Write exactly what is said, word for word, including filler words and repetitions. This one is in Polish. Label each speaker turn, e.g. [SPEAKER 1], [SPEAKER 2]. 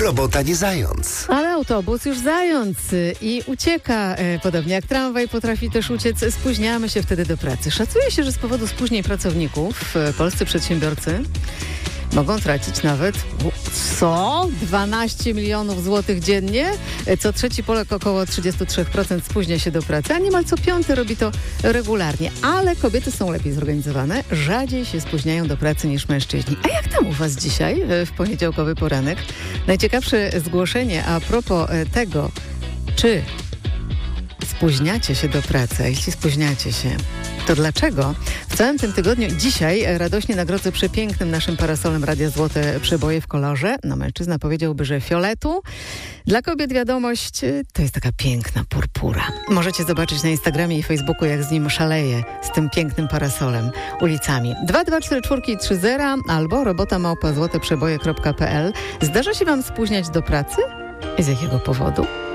[SPEAKER 1] Robota nie zając.
[SPEAKER 2] Ale autobus już zając i ucieka. Podobnie jak tramwaj potrafi też uciec. Spóźniamy się wtedy do pracy. Szacuje się, że z powodu spóźnień pracowników polscy przedsiębiorcy mogą tracić nawet, co? dwanaście milionów złotych dziennie? Co trzeci Polak, około trzydzieści trzy procent spóźnia się do pracy, a niemal co piąty robi to regularnie. Ale kobiety są lepiej zorganizowane, rzadziej się spóźniają do pracy niż mężczyźni. A jak tam u was dzisiaj, w poniedziałkowy poranek? Najciekawsze zgłoszenie a propos tego, czy spóźniacie się do pracy, a jeśli spóźniacie się, to dlaczego? W całym tym tygodniu dzisiaj radośnie nagrodzę przepięknym naszym parasolem Radia Złote Przeboje w kolorze. No mężczyzna powiedziałby, że fioletu. Dla kobiet wiadomość to jest taka piękna purpura. Możecie zobaczyć na Instagramie i Facebooku, jak z nim szaleje, z tym pięknym parasolem ulicami. dwa dwa cztery cztery trzy zero albo robota małpa złote przeboje kropka p l. Zdarza się wam spóźniać do pracy? I z jakiego powodu?